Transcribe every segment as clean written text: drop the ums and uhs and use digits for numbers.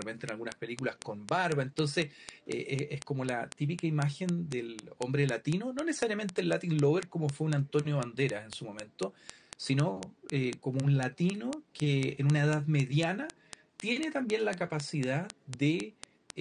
repente en algunas películas con barba. Entonces es como la típica imagen del hombre latino, no necesariamente el Latin Lover como fue un Antonio Banderas en su momento, sino como un latino que en una edad mediana tiene también la capacidad de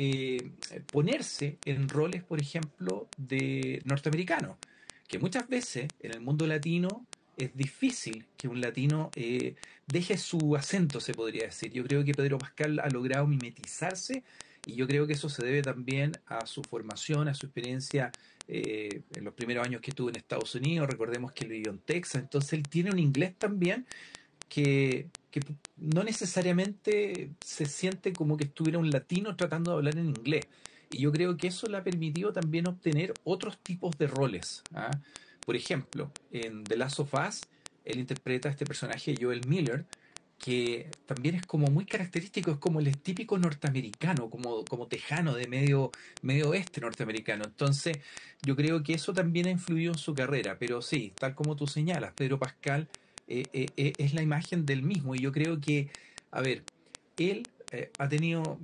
ponerse en roles, por ejemplo, de norteamericano, que muchas veces en el mundo latino es difícil que un latino deje su acento, se podría decir. Yo creo que Pedro Pascal ha logrado mimetizarse y yo creo que eso se debe también a su formación, a su experiencia en los primeros años que estuvo en Estados Unidos. Recordemos que él vivió en Texas, entonces él tiene un inglés también que no necesariamente se siente como que estuviera un latino tratando de hablar en inglés. Y yo creo que eso le ha permitido también obtener otros tipos de roles. ¿Ah? Por ejemplo, en The Last of Us, él interpreta a este personaje, Joel Miller, que también es como muy característico, es como el típico norteamericano, como tejano de medio oeste norteamericano. Entonces, yo creo que eso también ha influido en su carrera. Pero sí, tal como tú señalas, Pedro Pascal es la imagen del mismo. Y yo creo que, a ver, él ha tenido,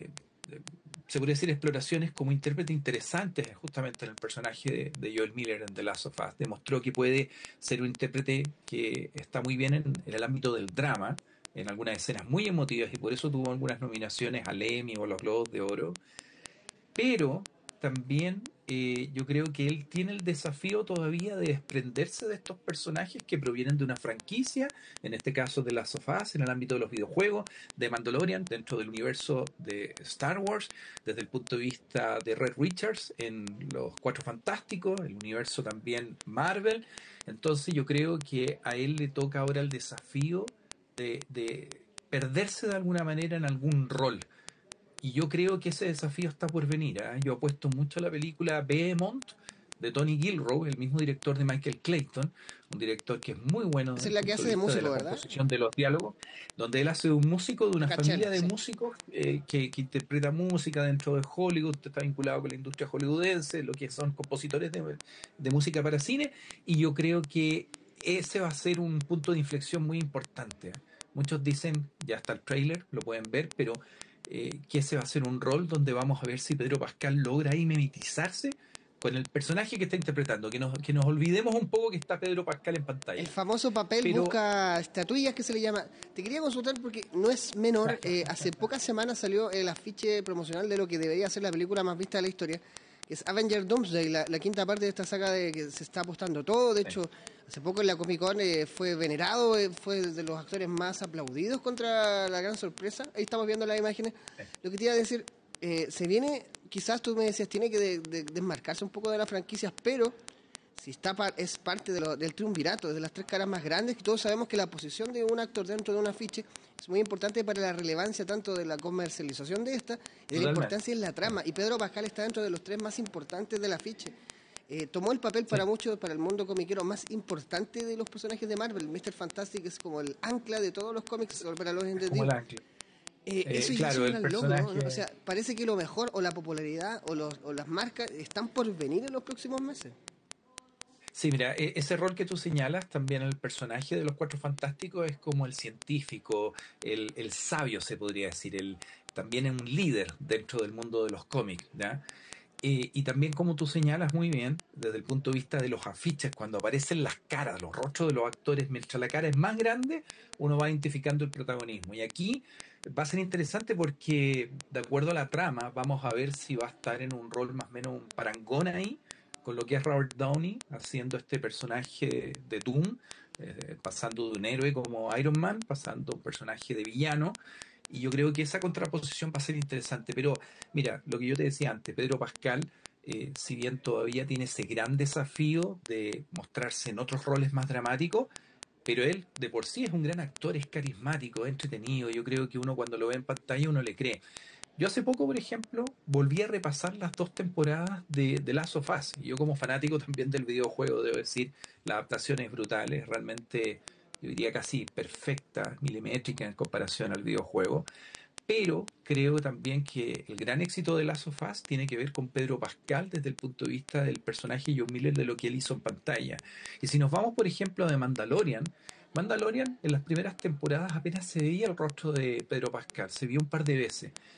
se podría decir, exploraciones como intérprete interesantes justamente en el personaje de Joel Miller en The Last of Us. Demostró que puede ser un intérprete que está muy bien en el ámbito del drama, en algunas escenas muy emotivas, y por eso tuvo algunas nominaciones al Emmy o a los Globos de Oro, pero también yo creo que él tiene el desafío todavía de desprenderse de estos personajes que provienen de una franquicia, en este caso de Last of Us, en el ámbito de los videojuegos, de Mandalorian, dentro del universo de Star Wars, desde el punto de vista de Red Richards en Los Cuatro Fantásticos, el universo también Marvel. Entonces yo creo que a él le toca ahora el desafío de perderse de alguna manera en algún rol. Y yo creo que ese desafío está por venir. ¿Eh? Yo apuesto mucho a la película Behemoth de Tony Gilroy, el mismo director de Michael Clayton, un director que es muy bueno Esa desde es el la que punto hace de de vista de músico, la ¿verdad? composición de los diálogos, donde él hace un músico de una Cachelo, familia de sí. músicos que interpreta música dentro de Hollywood, está vinculado con la industria hollywoodense, lo que son compositores de música para cine, y yo creo que ese va a ser un punto de inflexión muy importante. ¿Eh? Muchos dicen, ya está el trailer, lo pueden ver, pero que ese va a ser un rol donde vamos a ver si Pedro Pascal logra ahí mimetizarse con el personaje que está interpretando, que nos olvidemos un poco que está Pedro Pascal en El pantalla. famoso papel Pero, busca estatuillas que se le llama. Te quería consultar porque no es menor. Hace pocas semanas salió el afiche promocional de lo que debería ser la película más vista de la historia, que es Avenger Doomsday, la quinta parte de esta saga de que se está apostando todo. De hecho, hace poco en la Comic Con fue venerado, fue de los actores más aplaudidos contra la gran sorpresa. Ahí estamos viendo las imágenes. Lo que te iba a decir, se viene, quizás tú me decías, tiene que desmarcarse un poco de las franquicias, pero si está es parte del triunvirato, de las tres caras más grandes, que todos sabemos que la posición de un actor dentro de un afiche es muy importante para la relevancia tanto de la comercialización de esta y de la totalmente. importancia en la trama. Y Pedro Pascal está dentro de los tres más importantes del afiche. Tomó el papel para Sí, muchos, para el mundo comiquero más importante de los personajes de Marvel. Mr. Fantastic es como el ancla de todos los cómics, para los es como entendidos. el ancla. Eso ya Claro, suena el al loco, ¿no? O personaje. sea, parece que lo mejor o la popularidad o las marcas están por venir en los próximos meses. Sí, mira, ese rol que tú señalas, también el personaje de los Cuatro Fantásticos es como el científico, el sabio, se podría decir, también es un líder dentro del mundo de los cómics, ¿ya? Y también, como tú señalas muy bien, desde el punto de vista de los afiches, cuando aparecen las caras, los rostros de los actores, mientras la cara es más grande, uno va identificando el protagonismo. Y aquí va a ser interesante porque, de acuerdo a la trama, vamos a ver si va a estar en un rol más o menos un parangón ahí, con lo que es Robert Downey haciendo este personaje de Doom, pasando de un héroe como Iron Man, pasando a un personaje de villano. Y yo creo que esa contraposición va a ser interesante. Pero mira, lo que yo te decía antes, Pedro Pascal, si bien todavía tiene ese gran desafío de mostrarse en otros roles más dramáticos, pero él de por sí es un gran actor, es carismático, es entretenido. Yo creo que uno cuando lo ve en pantalla uno le cree. Yo hace poco, por ejemplo, volví a repasar las dos temporadas de Last of Us. Y yo como fanático también del videojuego, debo decir, la adaptación es brutal, es realmente, yo diría casi perfecta, milimétrica en comparación al videojuego. Pero creo también que el gran éxito de Last of Us tiene que ver con Pedro Pascal desde el punto de vista del personaje John Miller, de lo que él hizo en pantalla. Y si nos vamos, por ejemplo, de Mandalorian, Mandalorian en las primeras temporadas apenas se veía el rostro de Pedro Pascal, se vio un par de veces.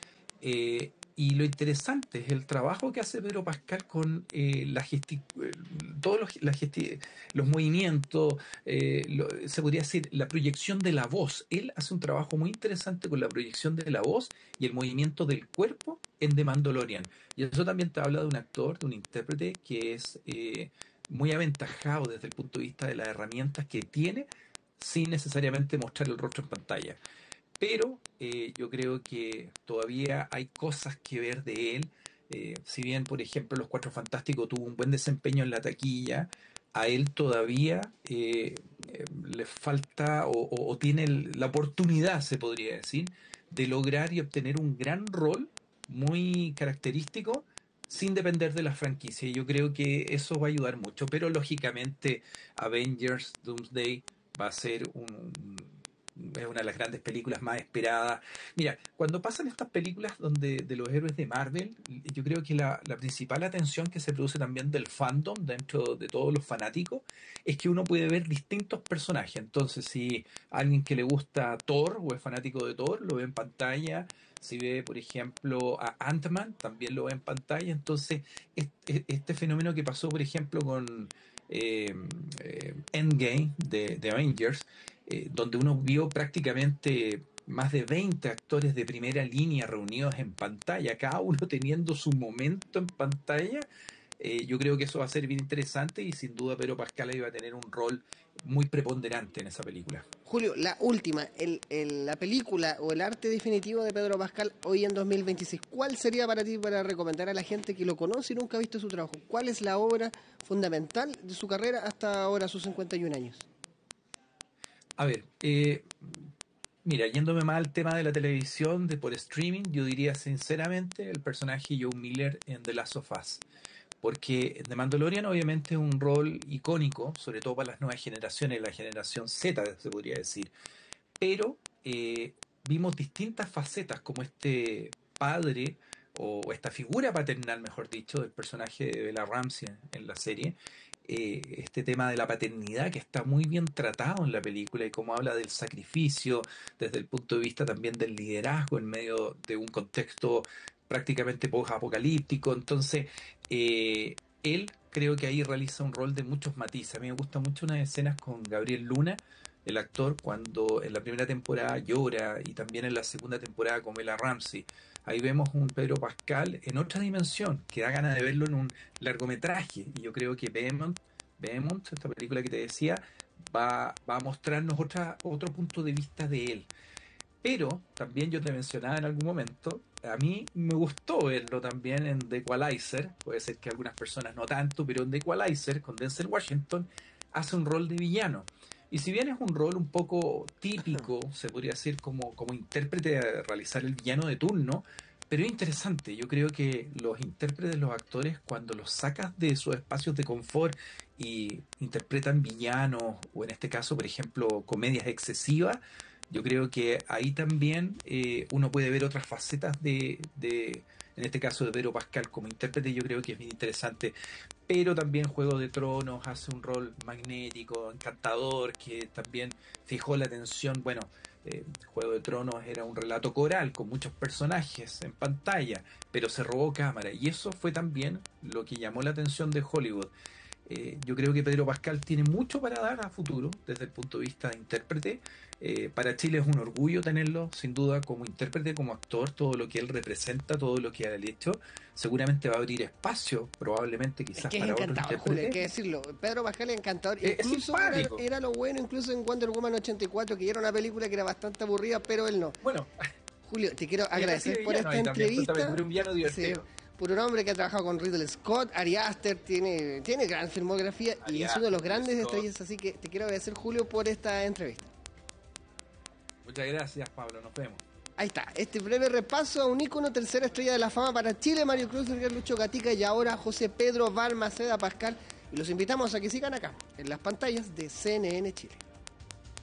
Y lo interesante es el trabajo que hace Pedro Pascal con todos los movimientos, se podría decir la proyección de la voz. Él hace un trabajo muy interesante con la proyección de la voz y el movimiento del cuerpo en The Mandalorian. Y eso también te habla de un actor, de un intérprete que es muy aventajado desde el punto de vista de las herramientas que tiene sin necesariamente mostrar el rostro en pantalla. Pero yo creo que todavía hay cosas que ver de él. Si bien, por ejemplo, Los Cuatro Fantásticos tuvo un buen desempeño en la taquilla, a él todavía le falta o tiene la oportunidad, se podría decir, de lograr y obtener un gran rol muy característico sin depender de la franquicia. Y yo creo que eso va a ayudar mucho. Pero lógicamente Avengers Doomsday va a ser es una de las grandes películas más esperadas. Mira, cuando pasan estas películas de los héroes de Marvel, yo creo que la principal atención que se produce también del fandom, dentro de todos los fanáticos, es que uno puede ver distintos personajes. Entonces, si alguien que le gusta Thor o es fanático de Thor, lo ve en pantalla. Si ve, por ejemplo, a Ant-Man, también lo ve en pantalla. Entonces, este fenómeno que pasó, por ejemplo, con Endgame de Avengers, donde uno vio prácticamente más de 20 actores de primera línea reunidos en pantalla, cada uno teniendo su momento en pantalla. Yo creo que eso va a ser bien interesante y sin duda Pedro Pascal iba a tener un rol muy preponderante en esa película. Julio, la última, la película o el arte definitivo de Pedro Pascal hoy en 2026, ¿cuál sería para ti para recomendar a la gente que lo conoce y nunca ha visto su trabajo? ¿Cuál es la obra fundamental de su carrera hasta ahora, sus 51 años? A ver, mira, yéndome más al tema de la televisión, de por streaming, yo diría sinceramente el personaje Joe Miller en The Last of Us. Porque The Mandalorian obviamente es un rol icónico, sobre todo para las nuevas generaciones, la generación Z se podría decir. Pero vimos distintas facetas como este padre o esta figura paternal, mejor dicho, del personaje de Bella Ramsey en la serie. Este tema de la paternidad que está muy bien tratado en la película y cómo habla del sacrificio desde el punto de vista también del liderazgo en medio de un contexto prácticamente post-apocalíptico. Entonces, él creo que ahí realiza un rol de muchos matices. A mí me gusta mucho unas escenas con Gabriel Luna, el actor, cuando en la primera temporada llora y también en la segunda temporada con Bella Ramsey. Ahí vemos un Pedro Pascal en otra dimensión, que da ganas de verlo en un largometraje. Y yo creo que Behemoth, esta película que te decía, va a mostrarnos otro punto de vista de él. Pero también yo te mencionaba en algún momento, a mí me gustó verlo también en The Equalizer, puede ser que algunas personas no tanto, pero en The Equalizer, con Denzel Washington, hace un rol de villano. Y si bien es un rol un poco típico, se podría decir como intérprete a realizar el villano de turno, pero es interesante. Yo creo que los intérpretes, los actores, cuando los sacas de sus espacios de confort y interpretan villanos, o en este caso, por ejemplo, comedias excesivas, yo creo que ahí también uno puede ver otras facetas en este caso de Pedro Pascal como intérprete. Yo creo que es bien interesante. Pero también Juego de Tronos hace un rol magnético, encantador, que también fijó la atención. Bueno, Juego de Tronos era un relato coral con muchos personajes en pantalla, pero se robó cámara. Y eso fue también lo que llamó la atención de Hollywood. Yo creo que Pedro Pascal tiene mucho para dar a futuro desde el punto de vista de intérprete. Para Chile es un orgullo tenerlo, sin duda, como intérprete, como actor, todo lo que él representa, todo lo que ha hecho. Seguramente va a abrir espacio, probablemente quizás es que para es otros encantador, intérpretes. Julio, hay que decirlo. Pedro Pascal es encantador. Es Incluso simpático. era lo bueno, incluso en Wonder Woman 84, que era una película que era bastante aburrida, pero él no. Bueno, Julio, te quiero agradecer por esta y también, entrevista. también un villano Sí, divertido. por un hombre que ha trabajado con Ridley Scott, Ari Aster, tiene gran filmografía y es uno de los grandes estrellas, así que te quiero agradecer, Julio, por esta entrevista. Muchas gracias, Pablo, nos vemos. Ahí está, este breve repaso a un ícono, tercera estrella de la fama para Chile, Mario Cruz, Lucho Gatica y ahora José Pedro Balmaceda Pascal. Y los invitamos a que sigan acá, en las pantallas de CNN Chile.